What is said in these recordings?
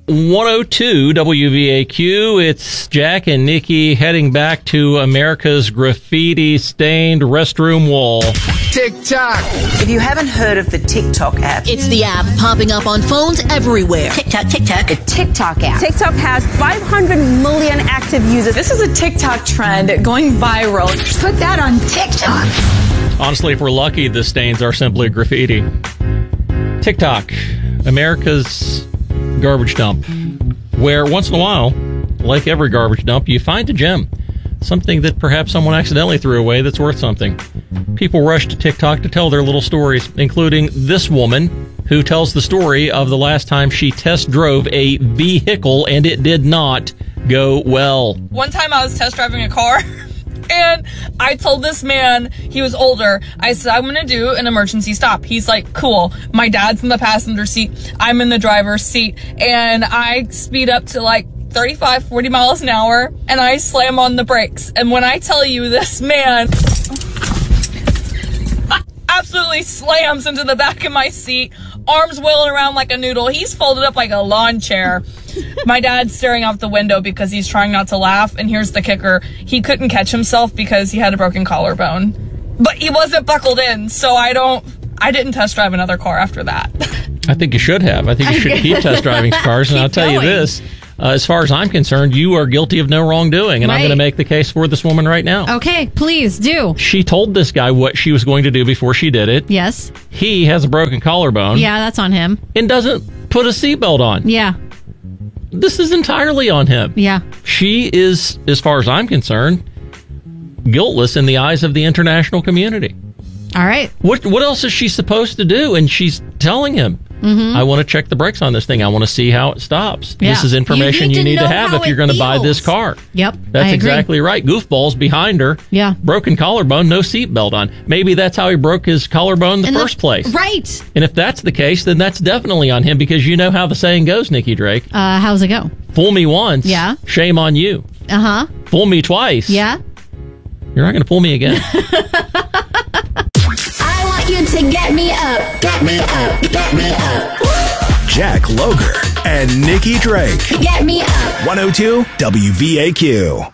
102 WVAQ. It's Jack and Nikki heading back to America's graffiti-stained restroom wall. TikTok. If you haven't heard of the TikTok app, it's the app popping up on phones everywhere. TikTok. The TikTok app. TikTok has 500 million active users. This is a TikTok trend going viral. Put that on TikTok. Honestly, if we're lucky, the stains are simply graffiti. TikTok, America's garbage dump, where once in a while, like every garbage dump, you find a gem. Something that perhaps someone accidentally threw away that's worth something. People rush to TikTok to tell their little stories, including this woman who tells the story of the last time she test drove a vehicle and it did not go well. One time I was test driving a car and I told this man, he was older, I said, I'm going to do an emergency stop. He's like, cool. My dad's in the passenger seat. I'm in the driver's seat. And I speed up to like 35, 40 miles an hour, and I slam on the brakes. And when I tell you this man absolutely slams into the back of my seat, arms wailing around like a noodle, he's folded up like a lawn chair. My dad's staring out the window because he's trying not to laugh, and here's the kicker. He couldn't catch himself because he had a broken collarbone. But he wasn't buckled in, so I didn't test drive another car after that. I think you should have. I think you should keep test driving cars, and I'll tell you this. As far as I'm concerned, you are guilty of no wrongdoing, and I'm going to make the case for this woman right now. Okay, please do. She told this guy what she was going to do before she did it. Yes. He has a broken collarbone. Yeah, that's on him. And doesn't put a seatbelt on. Yeah. This is entirely on him. Yeah. She is, as far as I'm concerned, guiltless in the eyes of the international community. All right. What else is she supposed to do? And she's telling him, I want to check the brakes on this thing. I want to see how it stops. Yeah. This is information you need to have if you're going to buy this car. Yep. That's exactly right. Goofballs behind her. Yeah. Broken collarbone, no seatbelt on. Maybe that's how he broke his collarbone in the first place. Right. And if that's the case, then that's definitely on him, because you know how the saying goes, Nikki Drake. How's it go? Fool me once. Yeah. Shame on you. Uh-huh. Fool me twice. Yeah. You're not going to fool me again. I want you to get me up. Get me up. Get me up. Jack Loger and Nikki Drake. Get me up. 102 WVAQ.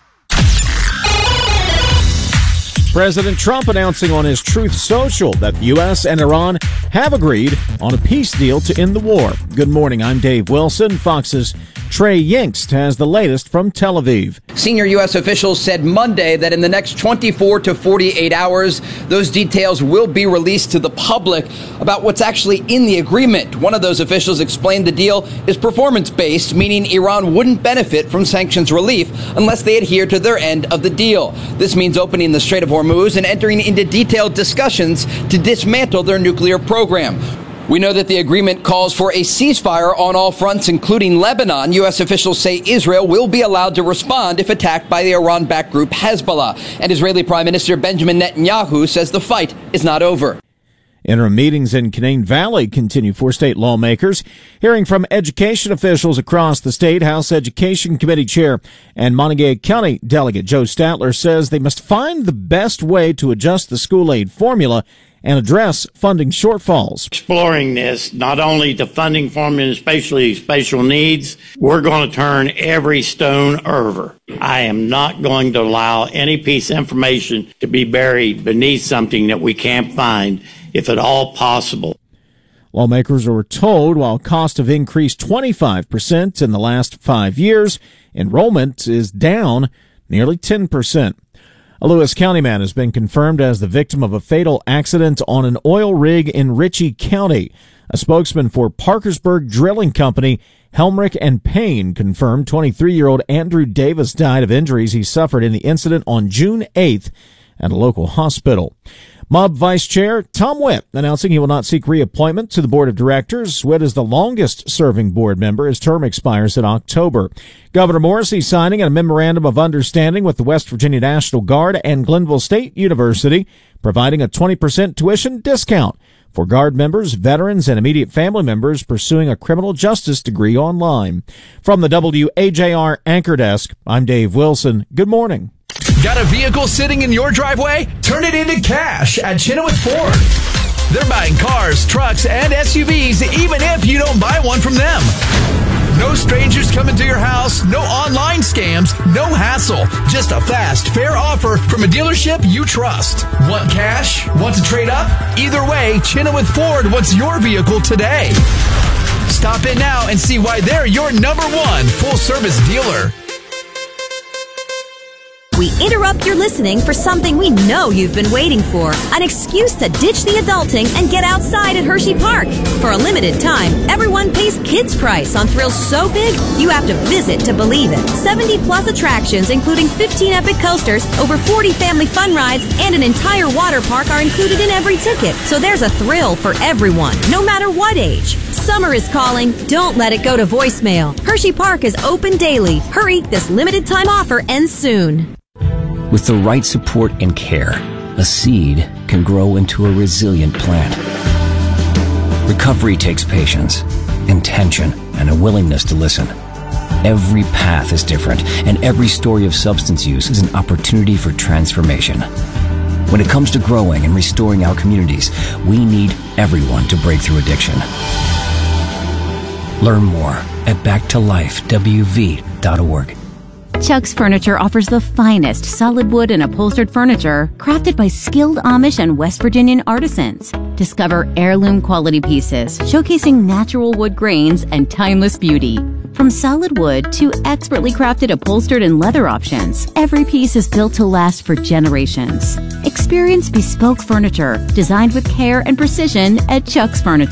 President Trump announcing on his Truth Social that the U.S. and Iran have agreed on a peace deal to end the war. Good morning, I'm Dave Wilson. Fox's Trey Yingst has the latest from Tel Aviv. Senior U.S. officials said Monday that in the next 24 to 48 hours, those details will be released to the public about what's actually in the agreement. One of those officials explained the deal is performance-based, meaning Iran wouldn't benefit from sanctions relief unless they adhere to their end of the deal. This means opening the Strait of Hormuz and entering into detailed discussions to dismantle their nuclear program. We know that the agreement calls for a ceasefire on all fronts, including Lebanon. U.S. officials say Israel will be allowed to respond if attacked by the Iran-backed group Hezbollah. And Israeli Prime Minister Benjamin Netanyahu says the fight is not over. Interim meetings in Canaan Valley continue for state lawmakers. Hearing from education officials across the state, House Education Committee Chair and Montague County Delegate Joe Statler says they must find the best way to adjust the school aid formula and address funding shortfalls. Exploring this, not only the funding formula, especially special needs, we're going to turn every stone over. I am not going to allow any piece of information to be buried beneath something that we can't find, if at all possible. Lawmakers were told while costs have increased 25% in the last 5 years, enrollment is down nearly 10%. A Lewis County man has been confirmed as the victim of a fatal accident on an oil rig in Ritchie County. A spokesman for Parkersburg Drilling Company, Helmrich and Payne, confirmed 23-year-old Andrew Davis died of injuries he suffered in the incident on June 8th at a local hospital. MUB Vice Chair Tom Witt announcing he will not seek reappointment to the Board of Directors. Witt is the longest-serving board member. His term expires in October. Governor Morrisey signing a memorandum of understanding with the West Virginia National Guard and Glenville State University, providing a 20% tuition discount for Guard members, veterans, and immediate family members pursuing a criminal justice degree online. From the WAJR Anchor Desk, I'm Dave Wilson. Good morning. Got a vehicle sitting in your driveway? Turn it into cash at Chenoweth Ford. They're buying cars, trucks, and SUVs even if you don't buy one from them. No No strangers coming to your house, no online scams, no hassle. Just a fast, fair offer from a dealership you trust. Want cash? Want to trade up? Either way, Chenoweth Ford wants your vehicle today. Stop in now and see why they're your number one full-service dealer. We interrupt your listening for something we know you've been waiting for. An excuse to ditch the adulting and get outside at Hershey Park. For a limited time, everyone pays kids' price on thrills so big, you have to visit to believe it. 70-plus attractions, including 15 epic coasters, over 40 family fun rides, and an entire water park are included in every ticket. So there's a thrill for everyone, no matter what age. Summer is calling. Don't let it go to voicemail. Hershey Park is open daily. Hurry, this limited time offer ends soon. With the right support and care, a seed can grow into a resilient plant. Recovery takes patience, intention, and a willingness to listen. Every path is different, and every story of substance use is an opportunity for transformation. When it comes to growing and restoring our communities, we need everyone to break through addiction. Learn more at backtolifewv.org. Chuck's Furniture offers the finest solid wood and upholstered furniture crafted by skilled Amish and West Virginian artisans. Discover heirloom quality pieces showcasing natural wood grains and timeless beauty. From solid wood to expertly crafted upholstered and leather options, every piece is built to last for generations. Experience bespoke furniture designed with care and precision at Chuck's Furniture.